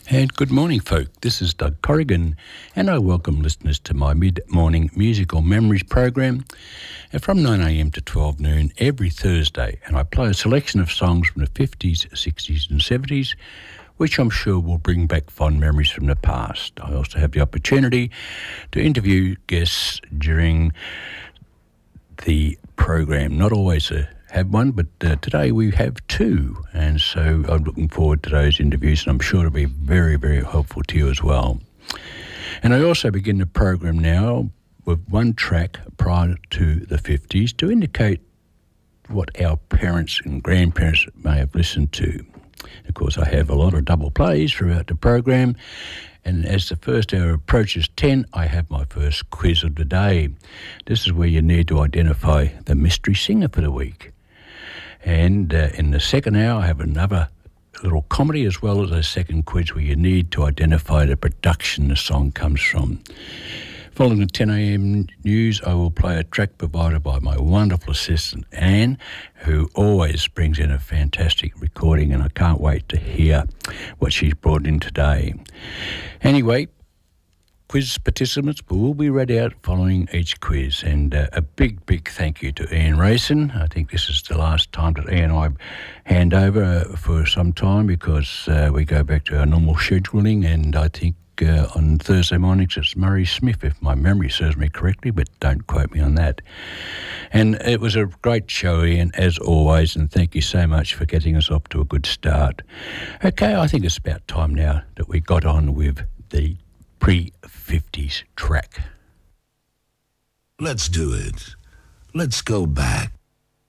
And good morning, folk. This is Doug Corrigan, and I welcome listeners to my mid-morning musical memories program from 9am to 12 noon every Thursday. And I play a selection of songs from the 50s, 60s and 70s, which I'm sure will bring back fond memories from the past. I also have the opportunity to interview guests during the program. Not always have one, but today we have two, and so I'm looking forward to those interviews, and I'm sure it'll be very, very helpful to you as well. And I also begin the program now with one track prior to the 50s to indicate what our parents and grandparents may have listened to. Of course, I have a lot of double plays throughout the program, and as the first hour approaches 10, I have my first quiz of the day. This is where you need to identify the mystery singer for the week. And in the second hour, I have another little comedy as well as a second quiz where you need to identify the production the song comes from. Following the 10 a.m. news, I will play a track provided by my wonderful assistant, Anne, who always brings in a fantastic recording, and I can't wait to hear what she's brought in today. Anyway, quiz participants will be read out following each quiz, and a big, big thank you to Ian Rayson. I think this is the last time that Ian and I hand over for some time because we go back to our normal scheduling, and I think on Thursday mornings it's Murray Smith, if my memory serves me correctly, but don't quote me on that. And it was a great show, Ian, as always, and thank you so much for getting us off to a good start. Okay, I think it's about time now that we got on with the pre-50s track. Let's do it. Let's go back.